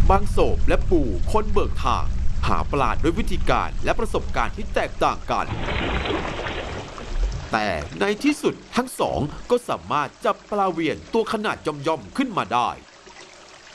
บางโศบและปู่คนเบิกทางหาปลาด้วยวิธีการและประสบการณ์ที่แตกต่างกันแต่ในที่สุดทั้งสองก็สามารถจับปลาเวียนตัวขนาดย่อมๆขึ้นมาได้